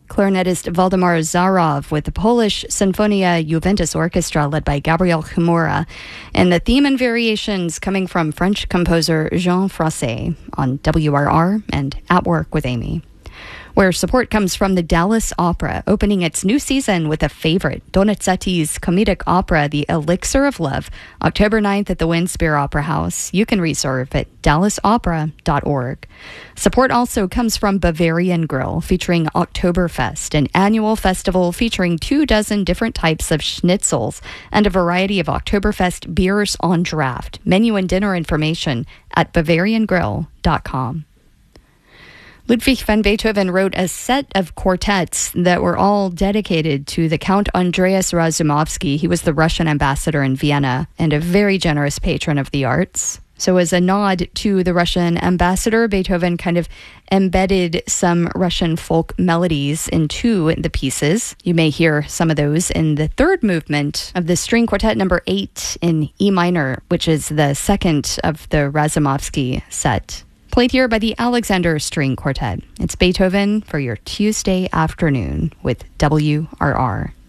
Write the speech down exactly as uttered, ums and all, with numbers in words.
Clarinetist Waldemar Zarov with the Polish Sinfonia Juventus Orchestra led by Gabriel Chmura, and the theme and variations coming from French composer Jean Francais on W R R and At Work with Amy. Where support comes from the Dallas Opera, opening its new season with a favorite, Donizetti's comedic opera, The Elixir of Love, October ninth at the Winspear Opera House. You can reserve at dallas opera dot org. Support also comes from Bavarian Grill, featuring Oktoberfest, an annual festival featuring two dozen different types of schnitzels and a variety of Oktoberfest beers on draft. Menu and dinner information at bavarian grill dot com. Ludwig van Beethoven wrote a set of quartets that were all dedicated to the Count Andreas Razumovsky. He was the Russian ambassador in Vienna and a very generous patron of the arts. So as a nod to the Russian ambassador, Beethoven kind of embedded some Russian folk melodies into the pieces. You may hear some of those in the third movement of the string quartet number eight in E minor, which is the second of the Razumovsky set. Played here by the Alexander String Quartet. It's Beethoven for your Tuesday afternoon with W R R.